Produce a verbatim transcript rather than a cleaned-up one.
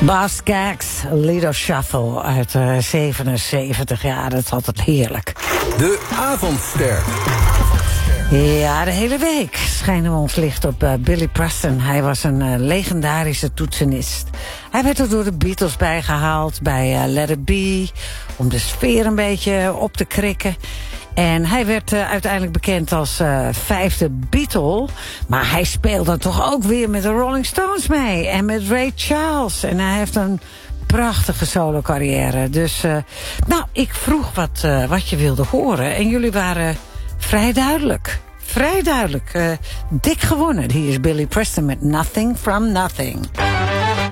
Bas Skaggs, Lido Shuffle uit uh, zevenenzeventig. Ja, dat is altijd heerlijk. De avondster. Ja, de hele week schijnen we ons licht op uh, Billy Preston. Hij was een uh, legendarische toetsenist. Hij werd er door de Beatles bijgehaald bij uh, Let It Be, om de sfeer een beetje op te krikken. En hij werd uh, uiteindelijk bekend als uh, vijfde Beatle. Maar hij speelde toch ook weer met de Rolling Stones mee. En met Ray Charles. En hij heeft een prachtige solo-carrière. Dus, uh, nou, ik vroeg wat, uh, wat je wilde horen. En jullie waren vrij duidelijk. Vrij duidelijk. Uh, dik gewonnen. Hier is Billy Preston met Nothing from Nothing.